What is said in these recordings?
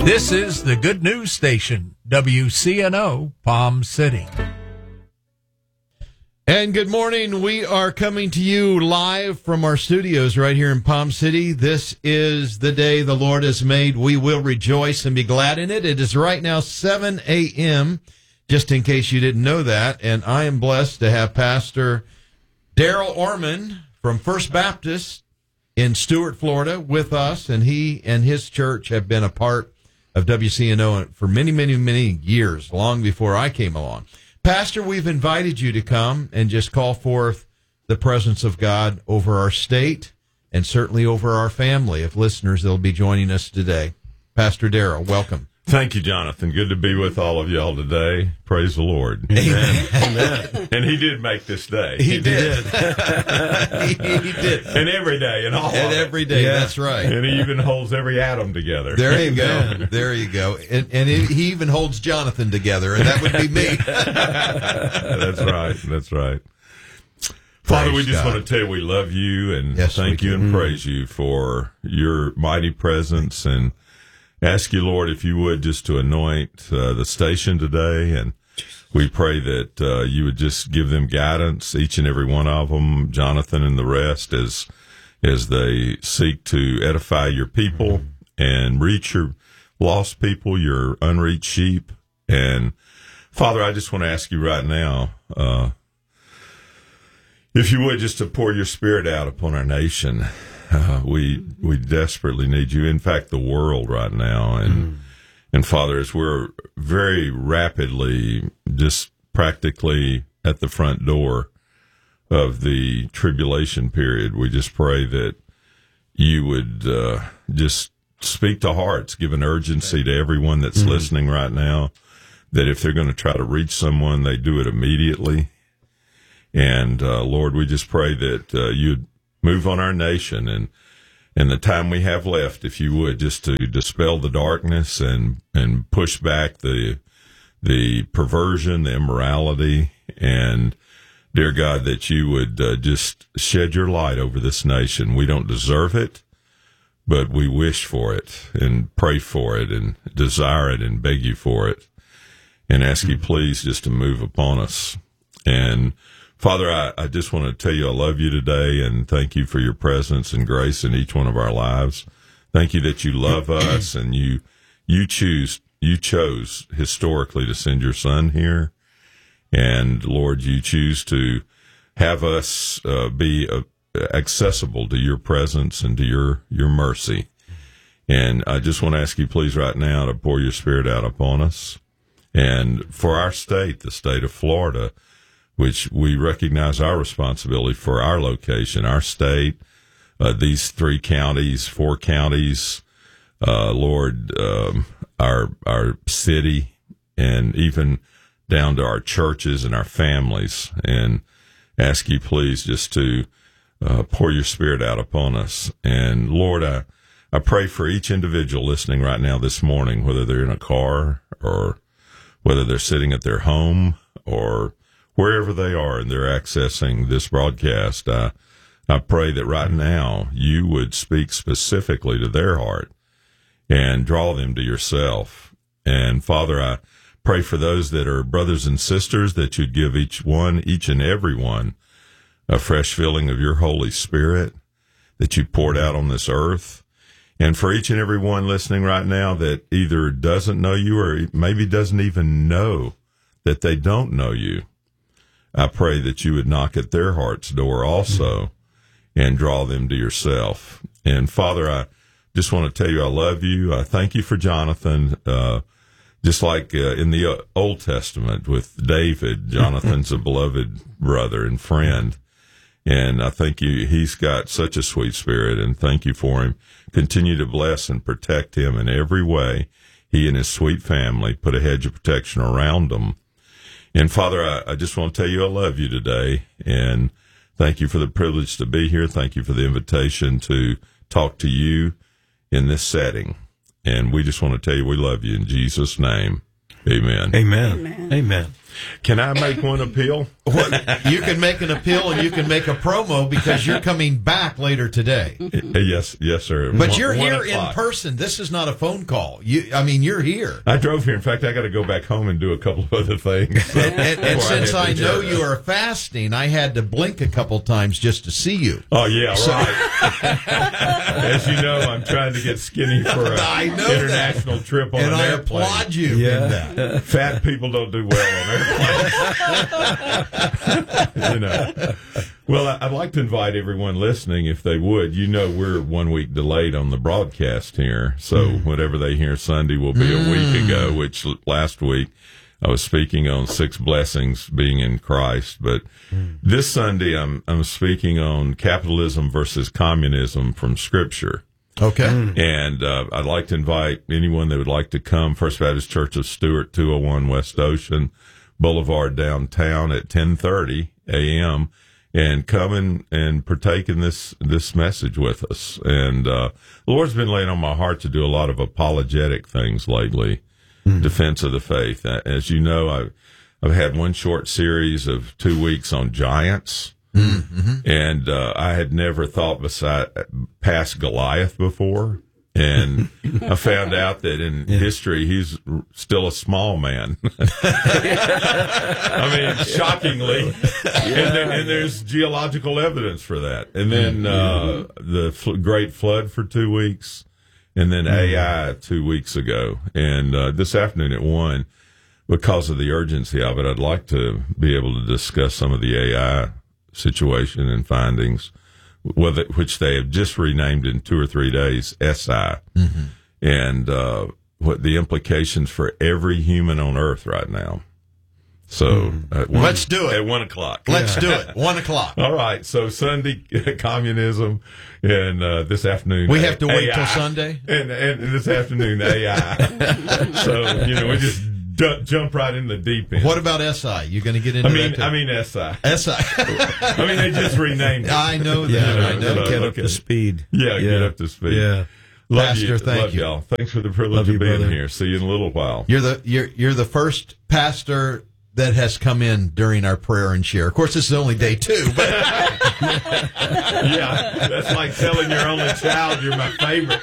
This is the Good News Station, WCNO, Palm City. And good morning. We are coming to you live from our studios right here in Palm City. This is the day the Lord has made. We will rejoice and be glad in it. It is right now 7 a.m., just in case you didn't know that. And I am blessed to have Pastor Daryl Orman from First Baptist in Stuart, Florida, with us. And he and his church have been a part of WCNO for many, many, many years, long before I came along. Pastor, we've invited you to come and just call forth the presence of God over our state and certainly over our family of listeners that will be joining us today. Pastor Daryl, welcome. Thank you, Jonathan. Good to be with all of y'all today. Praise the Lord. Amen. Amen. And he did make this day. He did. He did. And every day and all And of every it. day, that's right. And he even holds every atom together. There you go. There you go. And he even holds Jonathan together, and that would be me. That's right. That's right. Father, we just want to tell you we love you and thank you and praise you for your mighty presence, and ask you, Lord, if you would just to anoint the station today, and we pray that you would just give them guidance, each and every one of them, Jonathan and the rest, as they seek to edify your people and reach your lost people, your unreached sheep. And Father, I just want to ask you right now, if you would just to pour your Spirit out upon our nation. We desperately need you. In fact, the world right now. And Father, as we're very rapidly just practically at the front door of the tribulation period, we just pray that you would just speak to hearts, give an urgency to everyone that's listening right now, that if they're going to try to reach someone, they do it immediately. And Lord, we just pray that you'd move on our nation and the time we have left, if you would, just to dispel the darkness and push back the perversion, the immorality, and dear God, that you would just shed your light over this nation. We don't deserve it, but we wish for it and pray for it and desire it and beg you for it and ask you please just to move upon us. And Father, I just want to tell you I love you today, and thank you for your presence and grace in each one of our lives. Thank you that you love us, and you chose historically to send your Son here. And Lord, you choose to have us be accessible to your presence and to your mercy. And I just want to ask you please right now to pour your Spirit out upon us. And for our state, the state of Florida, which we recognize our responsibility for our location, our state, these 4 counties, Lord, our city, and even down to our churches and our families, and ask you please just to pour your Spirit out upon us. And Lord, I pray for each individual listening right now this morning, whether they're in a car or whether they're sitting at their home or wherever they are and they're accessing this broadcast. I pray that right now you would speak specifically to their heart and draw them to yourself. And Father, I pray for those that are brothers and sisters, that you'd give each and every one, a fresh filling of your Holy Spirit that you poured out on this earth. And for each and every one listening right now that either doesn't know you or maybe doesn't even know that they don't know you, I pray that you would knock at their heart's door also and draw them to yourself. And Father, I just want to tell you I love you. I thank you for Jonathan. Just like in the Old Testament with David, Jonathan's a beloved brother and friend. And I thank you. He's got such a sweet spirit, and thank you for him. Continue to bless and protect him in every way. He and his sweet family, put a hedge of protection around them. And Father, I just want to tell you I love you today, and thank you for the privilege to be here. Thank you for the invitation to talk to you in this setting. And we just want to tell you we love you in Jesus' name. Amen. Amen. Amen. Amen. Can I make one appeal? You can make an appeal and you can make a promo because you're coming back later today. Yes, sir. But you're here in person. This is not a phone call. You're here. I drove here. In fact, I got to go back home and do a couple of other things. And since I know you are fasting, I had to blink a couple times just to see you. Oh, yeah, right. As you know, I'm trying to get skinny for an international trip on an airplane. And I applaud you in that. Fat people don't do well on airplanes. Well, I'd like to invite everyone listening, if they would. We're 1 week delayed on the broadcast here, so whatever they hear Sunday will be a week ago, which last week I was speaking on 6 blessings being in Christ. But this Sunday I'm speaking on capitalism versus communism from Scripture. Okay. And I'd like to invite anyone that would like to come. First Baptist Church of Stuart, 201 West Ocean Boulevard downtown at 10:30 a.m. and come and partake in this message with us. And the Lord's been laying on my heart to do a lot of apologetic things lately, defense of the faith. As you know, I've had one short series of 2 weeks on giants. And I had never thought past Goliath before, and I found out that in history he's still a small man. I mean, shockingly, and there's geological evidence for that. And then the Great Flood for 2 weeks, and then AI 2 weeks ago, and this afternoon at 1, because of the urgency of it, I'd like to be able to discuss some of the AI situation and findings, which they have just renamed in 2 or 3 days SI, and what the implications for every human on Earth right now. So let's do it at 1 o'clock. Let's do it 1 o'clock. All right. So Sunday communism, and this afternoon we have to wait AI, till Sunday, and this afternoon AI. So we just jump right in the deep end. What about SI? You going to get into that too? I mean SI. SI. I mean, they just renamed it. I know that. I know. Get up to speed. Yeah, get up to speed. Yeah. Love Pastor, you. thank Love you. y'all. Thanks for the privilege of being here. See you in a little while. You're the first pastor that has come in during our prayer and share. Of course, this is only day 2, but yeah, that's like telling your only child you're my favorite.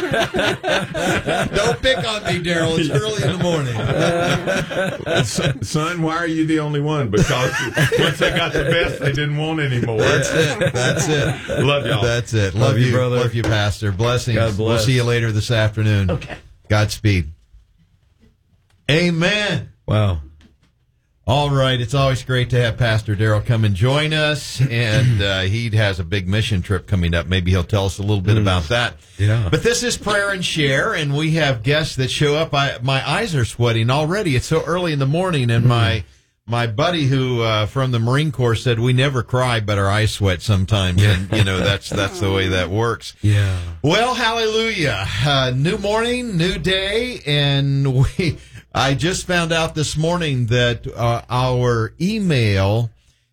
don't pick on me, Daryl. It's early in the morning. Son, why are you the only one? Because once they got the best, they didn't want any more. That's it. Love y'all. That's it. Love you, brother. Love you, Pastor. Blessings. God bless. We'll see you later this afternoon. Okay. Godspeed. Amen. Wow. All right. It's always great to have Pastor Daryl come and join us, and he has a big mission trip coming up. Maybe he'll tell us a little bit about that. Yeah. But this is Prayer and Share, and we have guests that show up. My eyes are sweating already. It's so early in the morning, and my buddy who from the Marine Corps said we never cry, but our eyes sweat sometimes, and that's the way that works. Yeah. Well, hallelujah. New morning, new day, and I just found out this morning that our email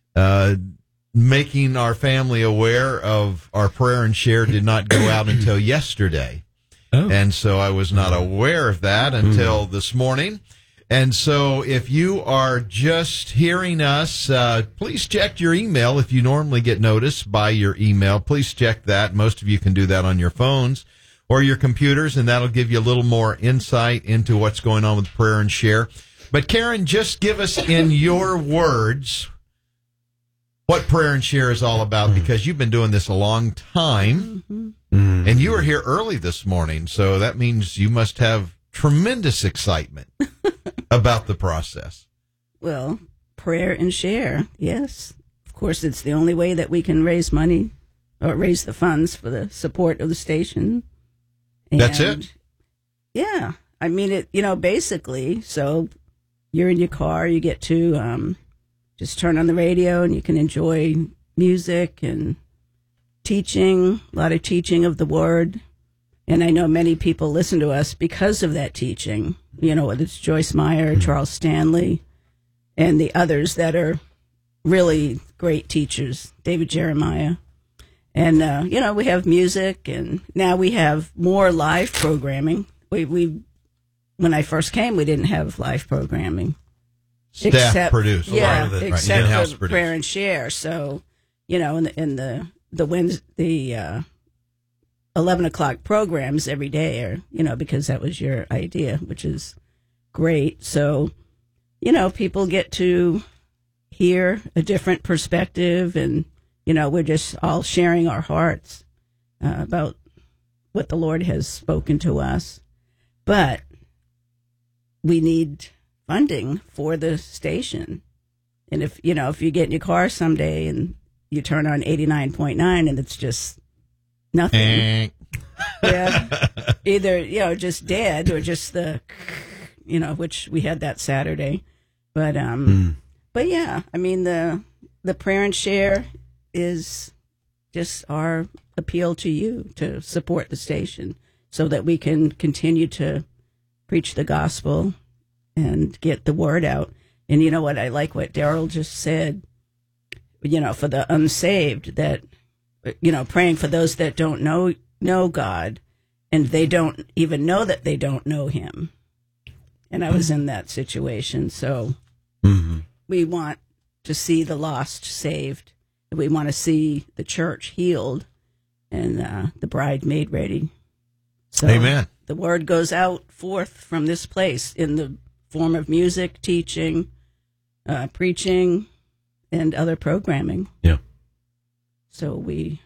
making our family aware of our prayer and share did not go out until yesterday. Oh. And so I was not aware of that until this morning. And so if you are just hearing us, please check your email. If you normally get noticed by your email, please check that. Most of you can do that on your phones or your computers, and that'll give you a little more insight into what's going on with prayer and share. But Karen, just give us in your words what prayer and share is all about, because you've been doing this a long time, and you were here early this morning, so that means you must have tremendous excitement about the process. Well, prayer and share, yes. Of course, it's the only way that we can raise money or raise the funds for the support of the station. That's it? Yeah. I mean, basically, so you're in your car, you get to just turn on the radio and you can enjoy music and teaching, a lot of teaching of the Word. And I know many people listen to us because of that teaching, whether it's Joyce Meyer, Charles Stanley, and the others that are really great teachers, David Jeremiah. And, we have music, and now we have more live programming. When I first came, we didn't have live programming. staff produced. A lot of it, except in-house for produced. prayer and share. So, in the Wednesday, 11 o'clock programs every day, or because that was your idea, which is great. So, people get to hear a different perspective, and we're just all sharing our hearts about what the Lord has spoken to us. But we need funding for the station. And if you get in your car someday and you turn on 89.9 and it's just nothing. Yeah. Either, just dead or just the, which we had that Saturday. But yeah, I mean, the prayer and share is just our appeal to you to support the station so that we can continue to preach the gospel and get the word out. And you know what? I like what Daryl just said, for the unsaved, that, praying for those that don't know God and they don't even know that they don't know him. And I was in that situation. So we want to see the lost saved. We want to see the church healed and the bride made ready. So Amen. The word goes out forth from this place in the form of music, teaching, preaching, and other programming. Yeah. So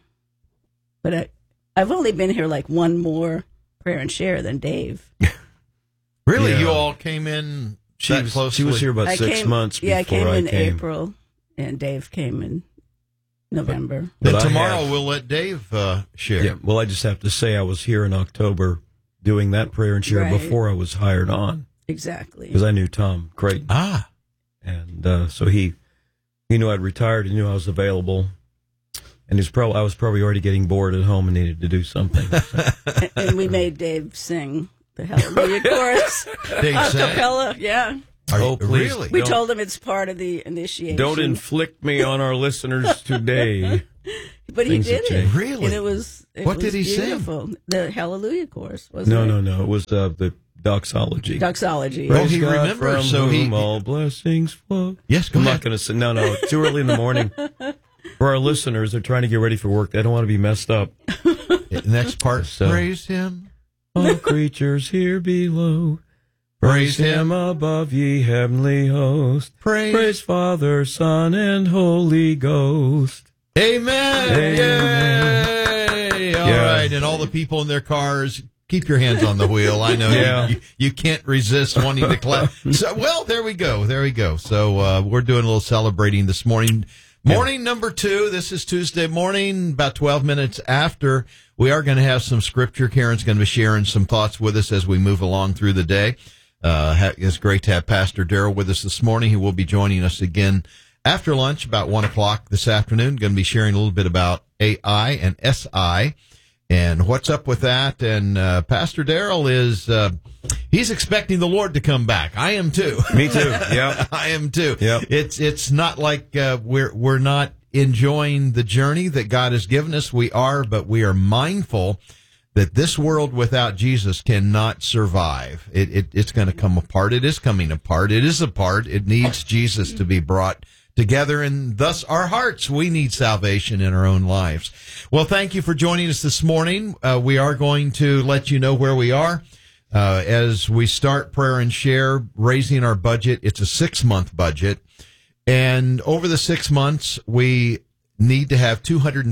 but I've only been here like one more prayer and share than Dave. Really? Yeah. You all came in that closely? She was here about I 6 came- months before Yeah, I came in came. April, and Dave came in November. Then But I tomorrow have- we'll let Dave share. Yeah, well, I just have to say I was here in October doing that prayer and share Right. before I was hired on Exactly. because I knew Tom Creighton. Ah. And so he knew I'd retired. He knew I was available. And I was probably already getting bored at home and needed to do something. And we made Dave sing the Hallelujah chorus. Dave A sang? cappella, yeah. Oh, please. Really? We Don't- told him it's part of the initiation. Don't inflict me on our listeners today. But he things have did it. changed. Really? And it was What did he sing? beautiful. The Hallelujah chorus, wasn't No, it? no. It was the doxology. Doxology. Well, Praise he God remembers, from so he- whom all blessings flow. Yes, go I'm ahead. not going to say, no, too early in the morning. For our listeners, they're trying to get ready for work. They don't want to be messed up. The next part, So- praise him. All creatures here below, praise him above, ye heavenly host. Praise Father, Son, and Holy Ghost. Amen. Amen. Yay. All Yeah. right. And all the people in their cars, keep your hands on the wheel. I know Yeah. you can't resist wanting to clap. So, well, there we go. There we go. So we're doing a little celebrating this morning. Morning number 2. This is Tuesday morning, about 12 minutes after. We are going to have some scripture. Karen's going to be sharing some thoughts with us as we move along through the day. It's great to have Pastor Daryl with us this morning. He will be joining us again after lunch, about 1 o'clock this afternoon. Going to be sharing a little bit about AI and SI and what's up with that. And Pastor Daryl is he's expecting the Lord to come back. I am too. Me too. Yeah. I am too. Yep. It's not like we're not enjoying the journey that God has given us. We are, but we are mindful that this world without Jesus cannot survive. It's going to come apart. It is coming apart. It is apart. It needs Jesus to be brought together, and thus our hearts. We need salvation in our own lives. Well, thank you for joining us this morning. We are going to let you know where we are as we start prayer and share, raising our budget. It's a 6-month budget. And over the 6 months, we need to have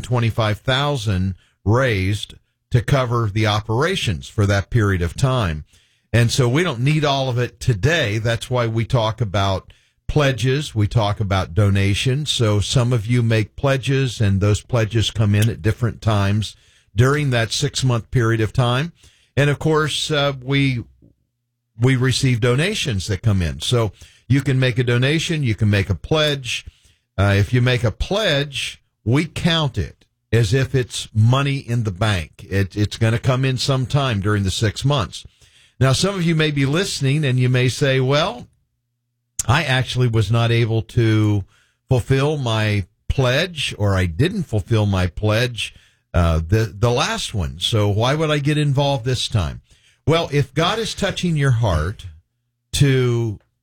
$225,000 raised to cover the operations for that period of time. And so we don't need all of it today. That's why we talk about pledges. We talk about donations. So some of you make pledges, and those pledges come in at different times during that 6-month period of time. And of course, we receive donations that come in. So you can make a donation. You can make a pledge. If you make a pledge, we count it as if it's money in the bank. It's going to come in sometime during the 6 months. Now, some of you may be listening and you may say, well, I actually was not able to fulfill my pledge, or I didn't fulfill my pledge, the last one. So why would I get involved this time? Well, if God is touching your heart to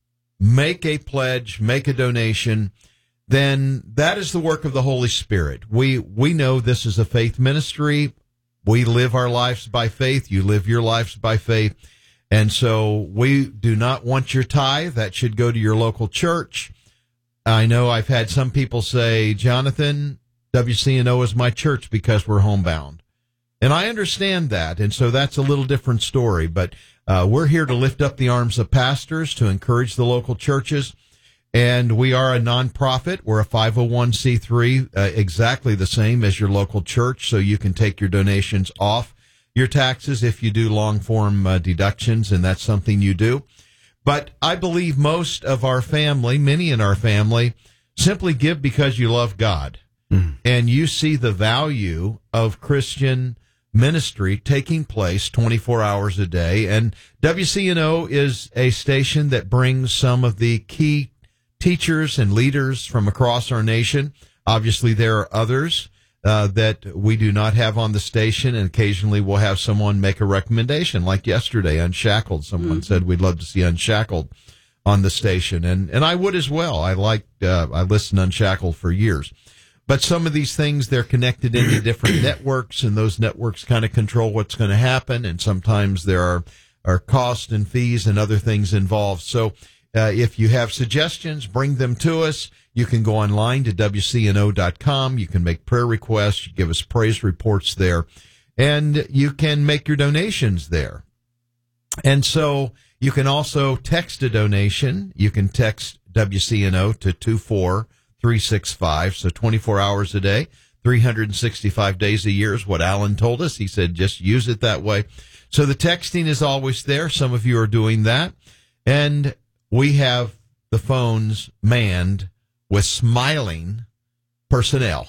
make a pledge, make a donation, then that is the work of the Holy Spirit. We know this is a faith ministry. We live our lives by faith. You live your lives by faith. And so we do not want your tithe. That should go to your local church. I know I've had some people say, Jonathan, WCNO is my church because we're homebound. And I understand that. And so that's a little different story. But we're here to lift up the arms of pastors, to encourage the local churches. And we are a nonprofit. We're a 501c3, exactly the same as your local church. So you can take your donations off your taxes if you do long-form deductions, and that's something you do. But I believe most of our family, many in our family, simply give because you love God. And you see the value of Christian ministry taking place 24 hours a day. And WCNO is a station that brings some of the key teachers and leaders from across our nation. Obviously, there are others that we do not have on the station, and occasionally we'll have someone make a recommendation, like yesterday, Unshackled. Someone said we'd love to see Unshackled on the station, and I would as well. I listened to Unshackled for years. But some of these things, they're connected into different networks, and those networks kind of control what's going to happen, and sometimes there are costs and fees and other things involved. So if you have suggestions, bring them to us. You can go online to WCNO.com. You can make prayer requests. You give us praise reports there, and you can make your donations there. And so you can also text a donation. You can text WCNO to 24365. So 24 hours a day, 365 days a year is what Alan told us. He said just use it that way. So the texting is always there. Some of you are doing that. And we have the phones manned with smiling personnel.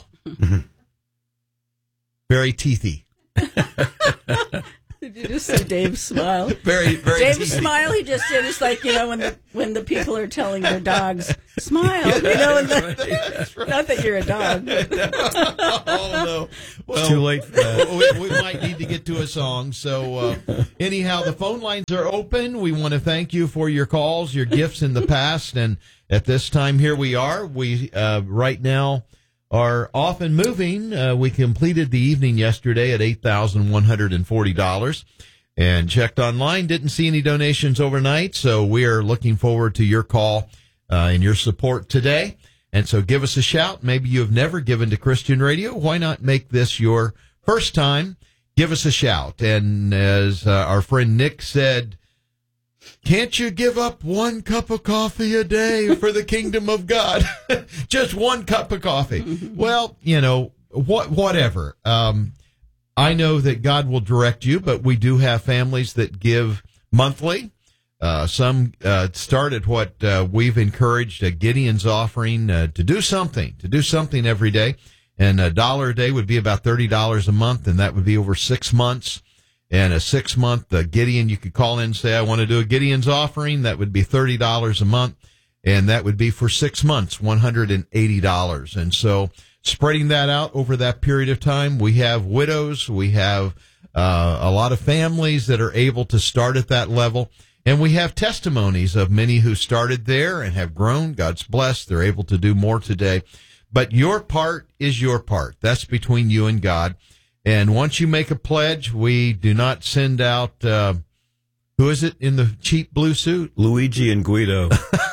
Very teethy. Did you just say Dave Smile? Very Dave teethy. Smile, he just did. It's like, when the people are telling their dogs, smile. And not that you're a dog. Oh, no. Well, It's too late for that. we might need to get to a song. So anyhow, the phone lines are open. We want to thank you for your calls, your gifts in the past. And at this time, here we are. We right now are off and moving. We completed the evening yesterday at $8,140 and checked online. Didn't see any donations overnight. So we are looking forward to your call and your support today. And so give us a shout. Maybe you have never given to Christian Radio. Why not make this your first time? Give us a shout. And as our friend Nick said, can't you give up one cup of coffee a day for the kingdom of God? Just one cup of coffee. Well, whatever. I know that God will direct you, but we do have families that give monthly. Some start at what we've encouraged, a Gideon's offering, to do something every day. And $1 a day would be about $30 a month, and that would be over 6 months. And a 6-month Gideon, you could call in and say, I want to do a Gideon's offering. That would be $30 a month, and that would be for 6 months, $180. And so spreading that out over that period of time, we have widows, we have a lot of families that are able to start at that level. And we have testimonies of many who started there and have grown. God's blessed. They're able to do more today. But your part is your part. That's between you and God. And once you make a pledge, we do not send out, who is it in the cheap blue suit? Luigi and Guido.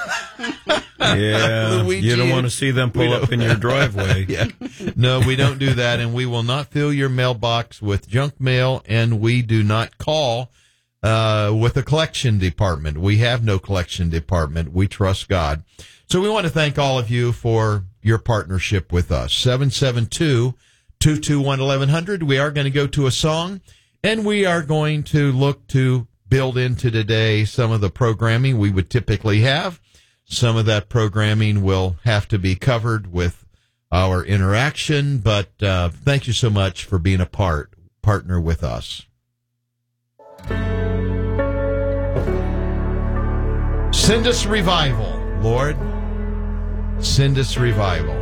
Yeah, Luigi you don't want to see them pull up in your driveway. Yeah. No, we don't do that, and we will not fill your mailbox with junk mail, and we do not call with a collection department. We have no collection department. We trust God. So we want to thank all of you for your partnership with us. 772-221-1100. We are going to go to a song, and we are going to look to build into today some of the programming we would typically have. Some of that programming will have to be covered with our interaction, but thank you so much for being a partner with us. Send us revival, Lord. Send us revival.